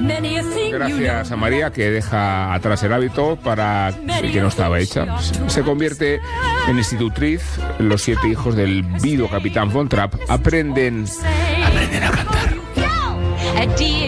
Gracias a María, que deja atrás el hábito para el que no estaba hecha. Se convierte en institutriz. Los 7 hijos del viudo capitán Von Trapp aprenden a cantar.